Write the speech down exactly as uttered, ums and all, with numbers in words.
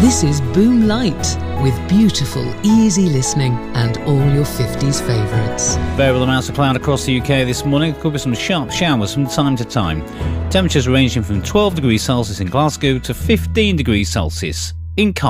This is Boom Light, with beautiful, easy listening and all your fifties favourites. Variable amounts of cloud across the U K this morning. Could be some sharp showers from time to time. Temperatures ranging from twelve degrees Celsius in Glasgow to fifteen degrees Celsius in Cardiff.